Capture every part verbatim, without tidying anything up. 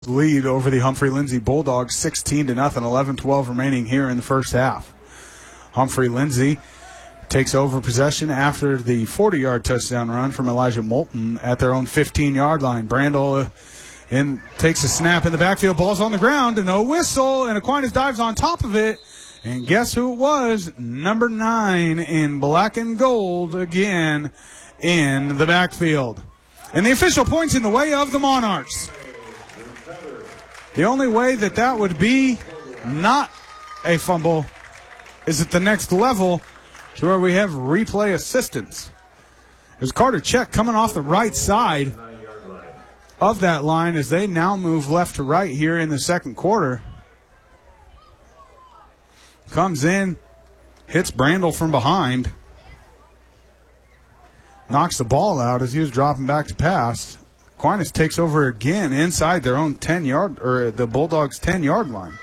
lead over the Humphrey Lindsay Bulldogs sixteen to nothing, eleven twelve remaining here in the first half. Humphrey Lindsay takes over possession after the forty-yard touchdown run from Elijah Moulton at their own fifteen-yard line. Brandel uh, in, takes a snap in the backfield, ball's on the ground, and no whistle, and Aquinas dives on top of it. And guess who it was? Number nine in black and gold again in the backfield. And the official points in the way of the Monarchs. The only way that that would be not a fumble is at the next level to where we have replay assistance. There's Carter Check coming off the right side of that line as they now move left to right here in the second quarter. Comes in, hits Brandel from behind, knocks the ball out as he was dropping back to pass. Aquinas takes over again inside their own ten-yard, or the Bulldogs' ten-yard line.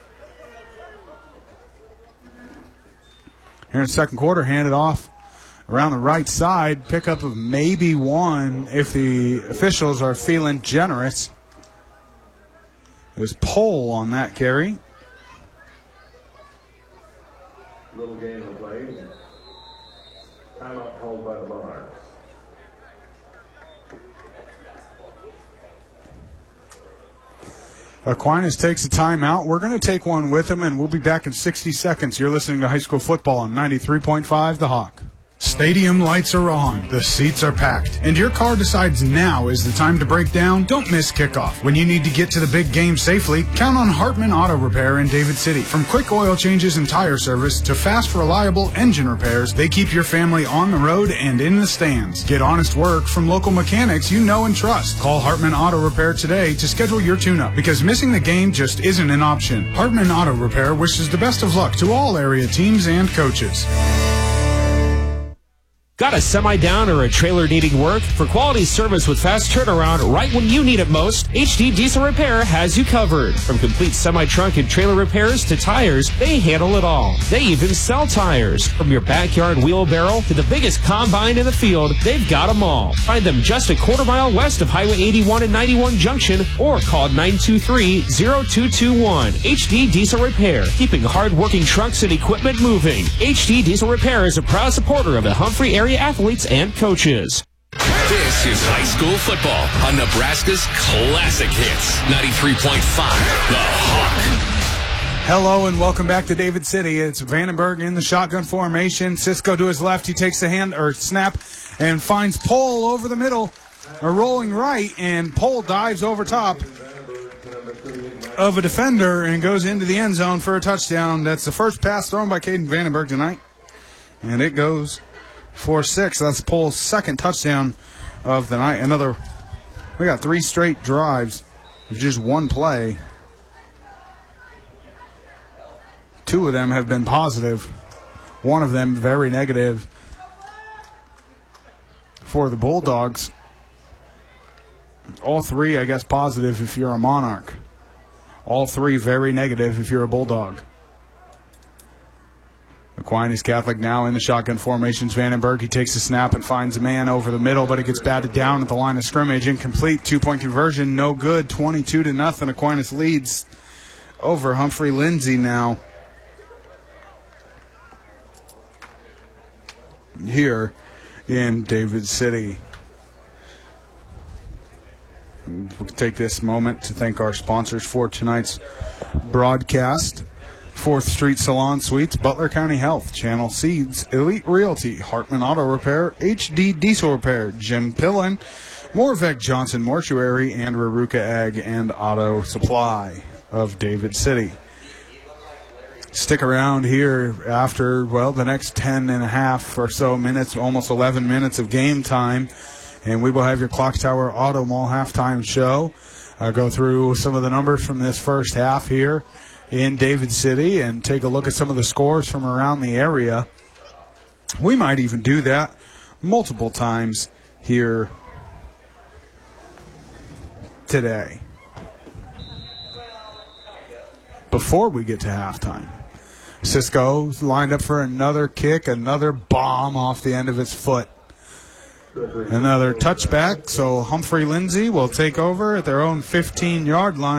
Here in the second quarter, handed off around the right side, pickup of maybe one if the officials are feeling generous. It was Pohl on that carry. Little game of play. Timeout called by the Monarchs. Aquinas takes a timeout. We're going to take one with him, and we'll be back in sixty seconds. You're listening to High School Football on ninety-three point five The Hawk. Stadium lights are on, the seats are packed, and your car decides now is the time to break down. Don't miss kickoff. When you need to get to the big game safely, count on Hartman Auto Repair in David City. From quick oil changes and tire service to fast, reliable engine repairs, they keep your family on the road and in the stands. Get honest work from local mechanics you know and trust. Call Hartman Auto Repair today to schedule your tune-up, because missing the game just isn't an option. Hartman Auto Repair wishes the best of luck to all area teams and coaches. Got a semi down or a trailer needing work? For quality service with fast turnaround right when you need it most, H D Diesel Repair has you covered. From complete semi-trunk and trailer repairs to tires, they handle it all. They even sell tires. From your backyard wheelbarrow to the biggest combine in the field, they've got them all. Find them just a quarter mile west of Highway eighty-one and ninety-one Junction, or call nine two three, zero two two one. H D Diesel Repair, keeping hard-working trucks and equipment moving. H D Diesel Repair is a proud supporter of the Humphrey area athletes and coaches. This is high school football on Nebraska's classic hits. ninety-three point five The Hawk. Hello and welcome back to David City. It's Vandenberg in the shotgun formation. Cisco to his left. He takes the hand or snap and finds Pohl over the middle, a rolling right, and Pohl dives over top of a defender and goes into the end zone for a touchdown. That's the first pass thrown by Caden Vandenberg tonight, and it goes for six. That's Pohl's second touchdown of the night. Another, we got three straight drives with just one play. Two of them have been positive. One of them very negative for the Bulldogs. All three, I guess, positive if you're a Monarch. All three very negative if you're a Bulldog. Aquinas Catholic now in the shotgun formations. Vandenberg, he takes a snap and finds a man over the middle, but it gets batted down at the line of scrimmage. Incomplete. Two-point conversion, no good. twenty-two to nothing. Aquinas leads over Humphrey Lindsay now. Here in David City. We'll take this moment to thank our sponsors for tonight's broadcast. fourth Street Salon Suites, Butler County Health, Channel Seeds, Elite Realty, Hartman Auto Repair, H D Diesel Repair, Jim Pillen, Morvec Johnson Mortuary, and Raruka Ag and Auto Supply of David City. Stick around here after, well, the next ten and a half or so minutes, almost eleven minutes of game time, and we will have your Clock Tower Auto Mall halftime show. I'll go through some of the numbers from this first half here in David City and take a look at some of the scores from around the area. We might even do that multiple times here today before we get to halftime. Cisco's lined up for another kick, another bomb off the end of his foot. Another touchback, so Humphrey Lindsay will take over at their own fifteen-yard line.